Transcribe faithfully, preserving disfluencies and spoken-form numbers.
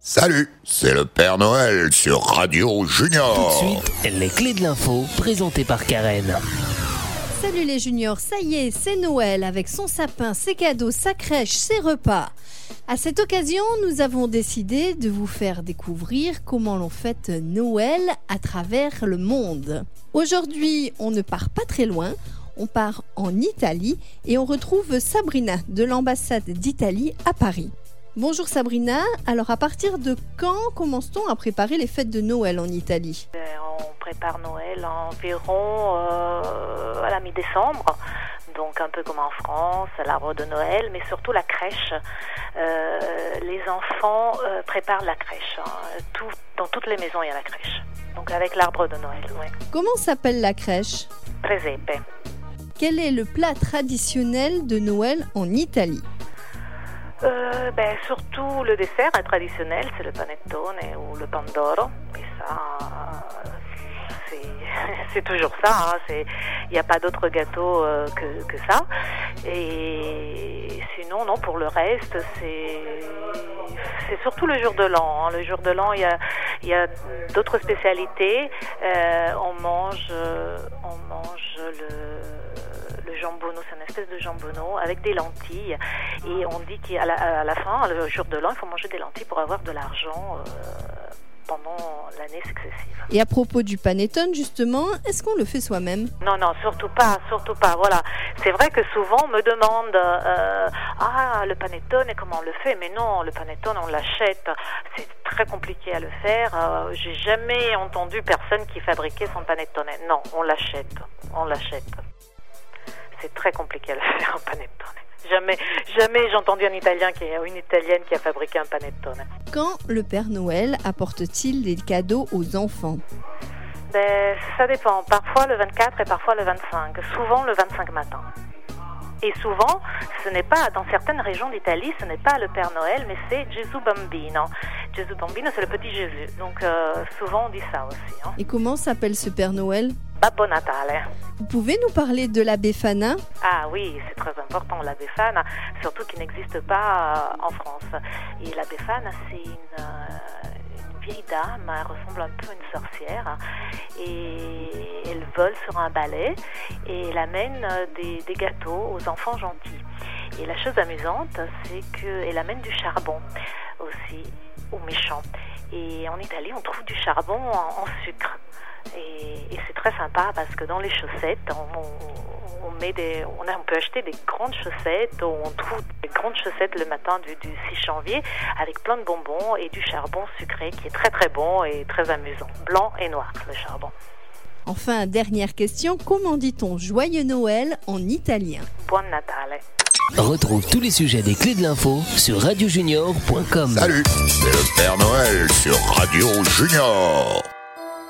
Salut, c'est le Père Noël sur Radio Junior. Tout de suite, les clés de l'info présentées par Karen. Salut les juniors, ça y est, c'est Noël avec son sapin, ses cadeaux, sa crèche, ses repas. À cette occasion, nous avons décidé de vous faire découvrir comment l'on fête Noël à travers le monde. Aujourd'hui, on ne part pas très loin, on part en Italie et on retrouve Sabrina de l'ambassade d'Italie à Paris. Bonjour Sabrina, alors à partir de quand commence-t-on à préparer les fêtes de Noël en Italie ? On prépare Noël environ euh, à la mi-décembre, donc un peu comme en France, l'arbre de Noël, mais surtout la crèche. Euh, les enfants euh, préparent la crèche, hein. Tout, dans toutes les maisons il y a la crèche, donc avec l'arbre de Noël. Ouais. Comment s'appelle la crèche ? Presepe. Quel est le plat traditionnel de Noël en Italie ? Euh, ben, surtout le dessert hein, traditionnel, c'est le panettone ou le pandoro. Et ça, c'est, c'est toujours ça. Hein, il n'y a pas d'autre gâteau euh, que, que ça. Et sinon, non, pour le reste, c'est, c'est surtout le jour de l'an. Hein. Le jour de l'an, il y a, il y a d'autres spécialités. Euh, on mange, euh, on mange le... Le jambonneau, c'est une espèce de jambonneau avec des lentilles. Et on dit qu'à la, à la fin, le jour de l'an, il faut manger des lentilles pour avoir de l'argent euh, pendant l'année successive. Et à propos du panettone, justement, est-ce qu'on le fait soi-même ? Non, non, surtout pas, surtout pas. Voilà. C'est vrai que souvent, on me demande euh, ah, le panettone, comment on le fait ? Mais non, le panettone, on l'achète. C'est très compliqué à le faire. Euh, j'ai jamais entendu personne qui fabriquait son panettone. Non, on l'achète. On l'achète. C'est très compliqué à le faire, un panettone. Jamais, jamais j'ai entendu un Italien qui, ou une Italienne qui a fabriqué un panettone. Quand le Père Noël apporte-t-il des cadeaux aux enfants ? Ben, ça dépend. Parfois le vingt-quatre et parfois le vingt-cinq. Souvent le vingt-cinq matin. Et souvent, ce n'est pas, dans certaines régions d'Italie, ce n'est pas le Père Noël, mais c'est Gesù Bambino. Gesù Bambino, c'est le petit Jésus. Donc euh, souvent on dit ça aussi. Hein. Et comment s'appelle ce Père Noël ? Babbo Natale. Vous pouvez nous parler de la Befana ? Ah oui, c'est très important, la Befana, surtout qu'il n'existe pas euh, en France. Et la Befana, c'est une, euh, une vieille dame, elle ressemble un peu à une sorcière, et elle vole sur un balai, et elle amène des, des gâteaux aux enfants gentils. Et la chose amusante, c'est qu'elle amène du charbon aussi aux méchants. Et en Italie, on trouve du charbon en, en sucre. Et, et c'est très sympa parce que dans les chaussettes, on, on, on, met des, on, a, on peut acheter des grandes chaussettes, on trouve des grandes chaussettes le matin du, du six janvier avec plein de bonbons et du charbon sucré qui est très très bon et très amusant. Blanc et noir, le charbon. Enfin, dernière question, comment dit-on Joyeux Noël en italien ? Buon Natale. Retrouve tous les sujets des clés de l'info sur radio junior point com. Salut, c'est le Père Noël sur Radio Junior.